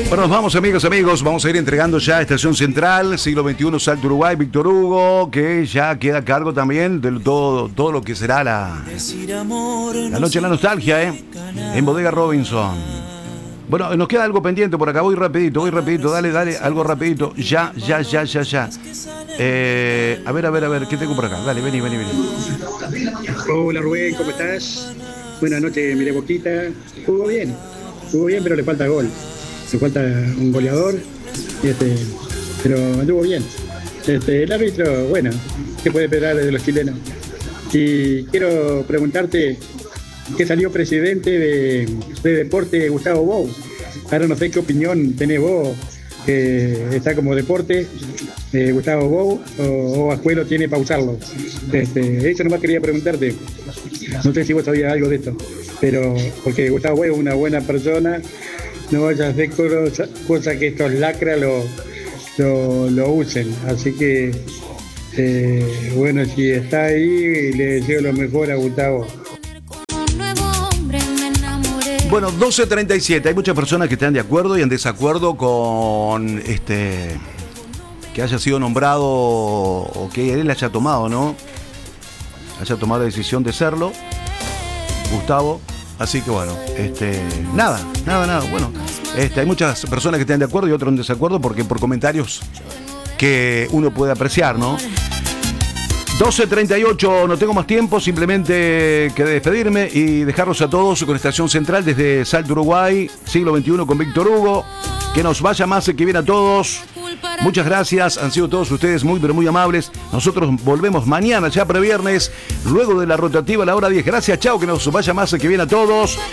Bueno, nos vamos, amigos, vamos a ir entregando ya Estación Central, siglo XXI, Salto Uruguay, Víctor Hugo, que ya queda a cargo también de todo lo que será la noche de la nostalgia, en Bodega Robinson. Bueno, nos queda algo pendiente por acá, voy rapidito, dale, algo rapidito, ya. A ver, ¿qué tengo por acá? Dale, vení. Hola Rubén, ¿cómo estás? Buenas noches, miré Boquita. Jugó bien, pero le falta gol. Le falta un goleador, pero anduvo bien. El árbitro, bueno, ¿qué puede esperar de los chilenos? Y quiero preguntarte, ¿qué salió presidente de deporte Gustavo Bou? Ahora no sé qué opinión tenés vos, que está como deporte, Gustavo Bou, o Ascuelo tiene para usarlo. Eso nomás quería preguntarte. No sé si vos sabías algo de esto, pero porque Gustavo Bou es una buena persona, no vayas a hacer cosas que estos lacras lo usen. Así que, bueno, si está ahí, le deseo lo mejor a Gustavo. Bueno, 12:37. Hay muchas personas que están de acuerdo y en desacuerdo con que haya sido nombrado o que él haya tomado, ¿no? Haya tomado la decisión de serlo, Gustavo. Así que bueno, nada. Bueno, hay muchas personas que están de acuerdo y otros en desacuerdo porque por comentarios que uno puede apreciar, ¿no? 12:38, no tengo más tiempo, simplemente que despedirme y dejarlos a todos con Estación Central desde Salto Uruguay, siglo XXI con Víctor Hugo. Que nos vaya más, que bien a todos. Muchas gracias, han sido todos ustedes muy, pero muy amables. Nosotros volvemos mañana, ya previernes, luego de la rotativa a la hora 10. Gracias, chao, que nos vaya más, que bien a todos.